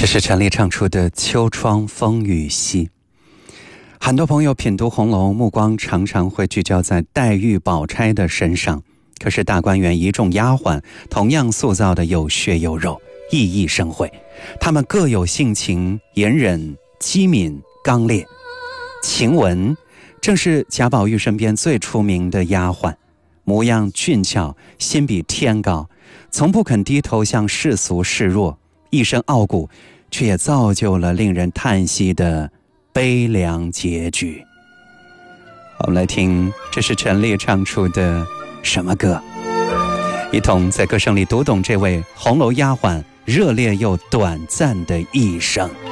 这是陈粒唱出的《秋窗风雨夕》。很多朋友品读红楼，目光常常会聚焦在黛玉、宝钗的身上，可是大观园一众丫鬟同样塑造的有血有肉，熠熠生辉。她们各有性情，严忍、机敏、刚烈。晴雯正是贾宝玉身边最出名的丫鬟，模样俊俏，心比天高，从不肯低头向世俗示弱，一身傲骨，却也造就了令人叹息的悲凉结局。我们来听，这是陈粒唱出的什么歌？一同在歌声里读懂这位红楼丫鬟热烈又短暂的一生。